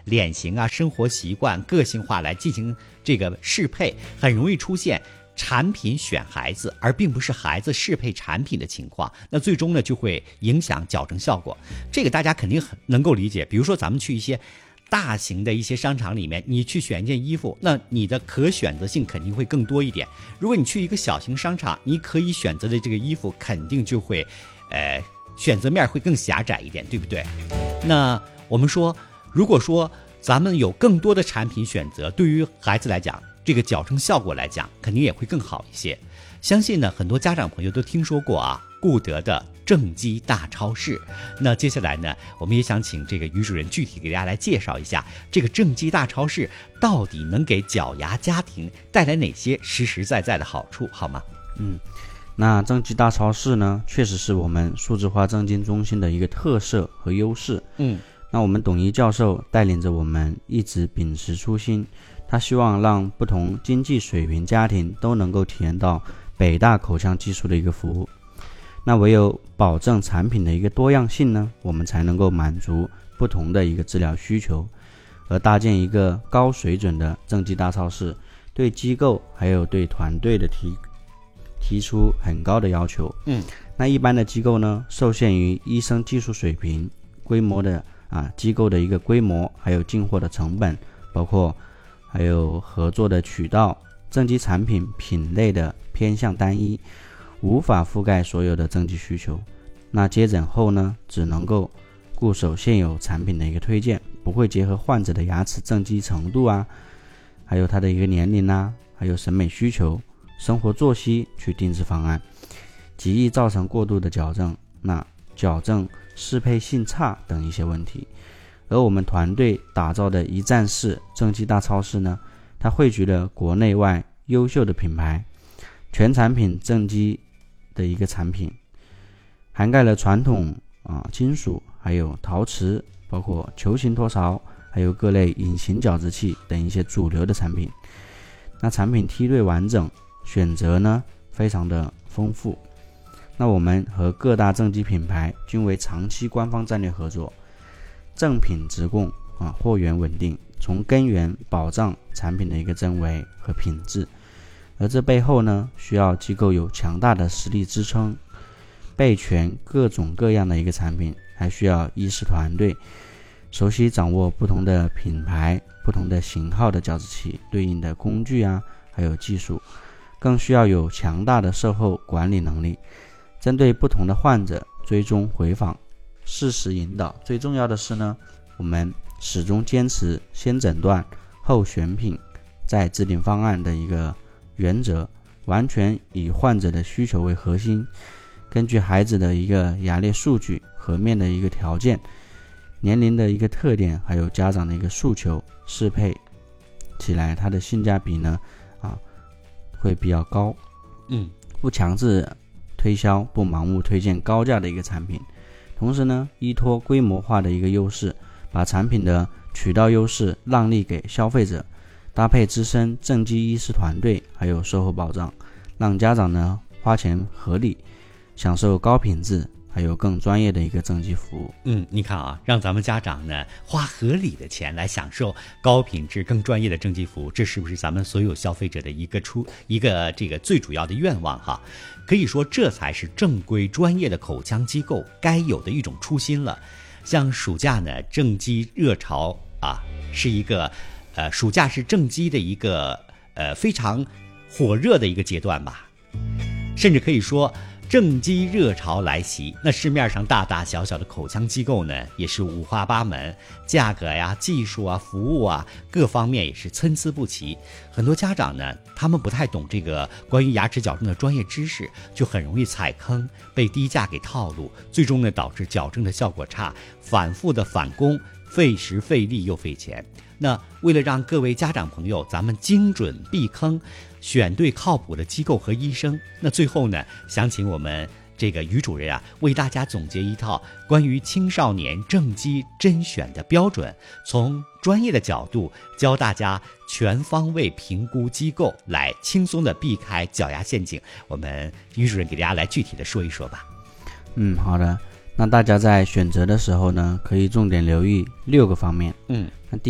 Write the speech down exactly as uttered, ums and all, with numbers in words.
脸型啊、生活习惯、个性化来进行这个适配，很容易出现产品选孩子，而并不是孩子适配产品的情况，那最终呢就会影响矫正效果。这个大家肯定很能够理解。比如说咱们去一些大型的一些商场里面，你去选一件衣服，那你的可选择性肯定会更多一点。如果你去一个小型商场，你可以选择的这个衣服肯定就会呃选择面会更狭窄一点，对不对？那我们说，如果说咱们有更多的产品选择，对于孩子来讲，这个矫正效果来讲肯定也会更好一些。相信呢很多家长朋友都听说过啊顾德的正畸大超市。那接下来呢我们也想请这个于主任具体给大家来介绍一下这个正畸大超市到底能给矫牙家庭带来哪些实实在在的好处，好吗？ 嗯，那正畸大超市呢确实是我们数字化正畸中心的一个特色和优势。 嗯， 那我们董一教授带领着我们一直秉持初心，他希望让不同经济水平家庭都能够体验到北大口腔技术的一个服务。那唯有保证产品的一个多样性呢，我们才能够满足不同的一个治疗需求，而搭建一个高水准的正畸大超市，对机构还有对团队的提提出很高的要求。 嗯， 那一般的机构呢，受限于医生技术水平、规模的啊机构的一个规模，还有进货的成本，包括还有合作的渠道，正畸产品品类的偏向单一，无法覆盖所有的正畸需求。那接诊后呢，只能够固守现有产品的一个推荐，不会结合患者的牙齿正畸程度啊，还有他的一个年龄啊，还有审美需求、生活作息去定制方案，极易造成过度的矫正，那矫正适配性差等一些问题。而我们团队打造的一站式正畸大超市呢，它汇聚了国内外优秀的品牌，全产品正畸的一个产品，涵盖了传统啊金属，还有陶瓷，包括球形托槽，还有各类隐形矫治器等一些主流的产品。那产品梯队完整，选择呢非常的丰富。那我们和各大正畸品牌均为长期官方战略合作，正品直供啊，货源稳定，从根源保障产品的一个真伪和品质。而这背后呢，需要机构有强大的实力支撑，备全各种各样的一个产品，还需要医师团队熟悉掌握不同的品牌、不同的型号的矫治器对应的工具啊，还有技术，更需要有强大的售后管理能力，针对不同的患者追踪回访，适时引导。最重要的是呢，我们始终坚持先诊断后选品再制定方案的一个原则，完全以患者的需求为核心，根据孩子的一个牙列数据、颌面的一个条件、年龄的一个特点，还有家长的一个诉求，适配起来它的性价比呢啊会比较高。 嗯， 不强制推销，不盲目推荐高价的一个产品，同时呢依托规模化的一个优势，把产品的渠道优势让利给消费者，搭配资深正畸医师团队，还有售后保障，让家长呢花钱合理，享受高品质还有更专业的一个正畸服务。 嗯，你看啊，让咱们家长呢花合理的钱来享受高品质、更专业的正畸服务，这是不是咱们所有消费者的一个出一个这个最主要的愿望哈？可以说，这才是正规专业的口腔机构该有的一种初心了。像暑假呢，正畸热潮啊，是一个呃，暑假是正畸的一个呃非常火热的一个阶段吧，甚至可以说正畸热潮来袭，那市面上大大小小的口腔机构呢也是五花八门，价格呀、技术啊、服务啊各方面也是参差不齐。很多家长呢，他们不太懂这个关于牙齿矫正的专业知识，就很容易踩坑，被低价给套路，最终呢导致矫正的效果差，反复的返工，费时费力又费钱。那为了让各位家长朋友咱们精准避坑，选对靠谱的机构和医生，那最后呢，想请我们这个于主任啊，为大家总结一套关于青少年正畸甄选的标准，从专业的角度教大家全方位评估机构，来轻松的避开矫牙陷阱。我们于主任给大家来具体的说一说吧。 嗯，好的。那大家在选择的时候呢，可以重点留意六个方面。 嗯。